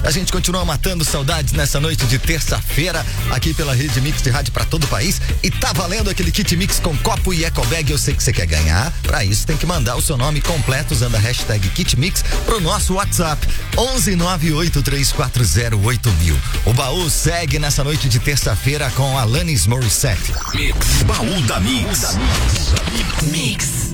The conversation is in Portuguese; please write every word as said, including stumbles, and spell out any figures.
A gente continua matando saudades nessa noite de terça-feira, aqui pela Rede Mix de rádio para todo o país. E tá valendo aquele kit Mix com copo e ecobag. Eu sei que você quer ganhar. Pra isso tem que mandar o seu nome completo usando a hashtag KitMix pro nosso WhatsApp onze nove oito três quatro zero oito mil. O baú segue nessa noite de terça-feira com Alanis Morissette. Mix, baú da Mix. Mix.